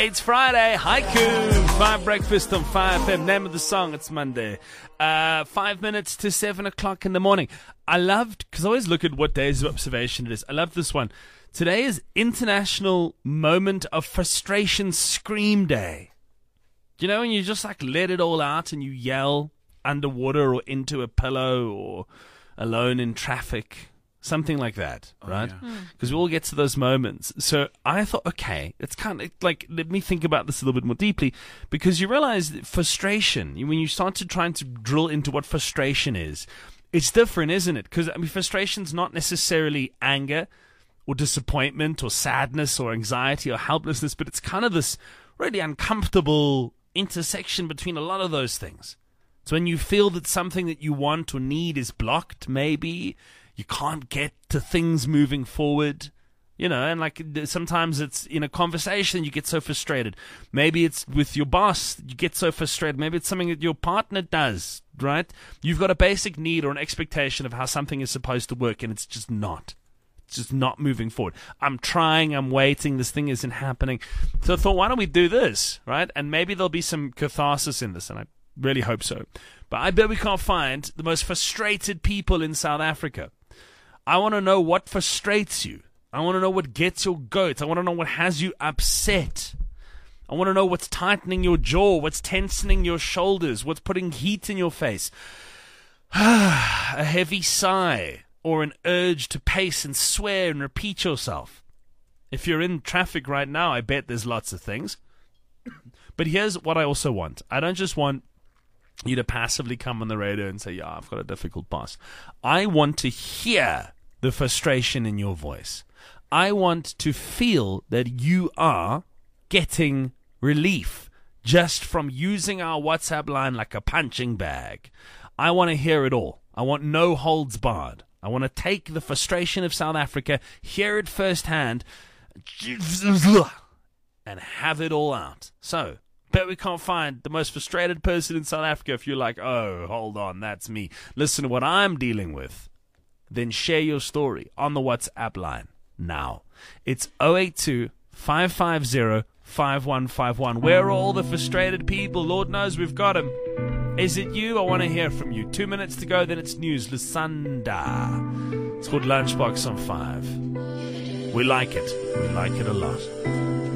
It's Friday. Haiku. 5 Breakfast on 5FM. Name of the song. It's Monday. 5 minutes to 7 o'clock in the morning. I loved, because I always look at what days of observation it is. I love this one. Today is International Moment of Frustration Scream Day. You know, when you just like let it all out and you yell underwater or into a pillow or alone in traffic. Something like that, right? Because we all get to those moments. So I thought, okay, it's kind of like, let me think about this a little bit more deeply, because you realize that frustration, when you start to try to drill into what frustration is, it's different, isn't it? Because, I mean, frustration's not necessarily anger or disappointment or sadness or anxiety or helplessness, but it's kind of this really uncomfortable intersection between a lot of those things. So when you feel that something that you want or need is blocked, maybe you can't get to things moving forward, you know, and like sometimes it's in a conversation you get so frustrated. Maybe it's with your boss, you get so frustrated. Maybe it's something that your partner does, right? You've got a basic need or an expectation of how something is supposed to work, and it's just not. It's just not moving forward. I'm trying, I'm waiting, this thing isn't happening. So I thought, why don't we do this, right? And maybe there'll be some catharsis in this, and I really hope so. But I bet we can't find the most frustrated people in South Africa. I want to know what frustrates you. I want to know what gets your goat. I want to know what has you upset. I want to know what's tightening your jaw, what's tensing your shoulders, what's putting heat in your face. A heavy sigh or an urge to pace and swear and repeat yourself. If you're in traffic right now, I bet there's lots of things. But here's what I also want. I don't just want you to passively come on the radio and say, yeah, I've got a difficult boss. I want to hear the frustration in your voice. I want to feel that you are getting relief just from using our WhatsApp line like a punching bag. I want to hear it all. I want no holds barred. I want to take the frustration of South Africa, hear it firsthand, and have it all out. So, bet we can't find the most frustrated person in South Africa. If you're like, oh, hold on, that's me. Listen to what I'm dealing with. Then share your story on the WhatsApp line now. It's 082 550 5151. Where are all the frustrated people? Lord knows we've got them. Is it you? I want to hear from you. 2 minutes to go, then it's news. Lusanda. It's called Lunchbox on 5. We like it. We like it a lot.